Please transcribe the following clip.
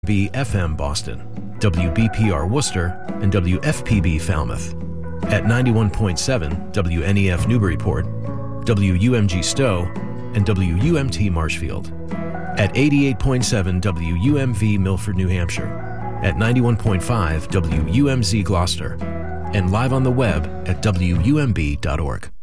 WBFM Boston, WBPR Worcester, and WFPB Falmouth. At 91.7 WNEF Newburyport, WUMG Stowe, and WUMT Marshfield. At 88.7 WUMV Milford, New Hampshire. At 91.5 WUMZ Gloucester. And live on the web at WUMB.org.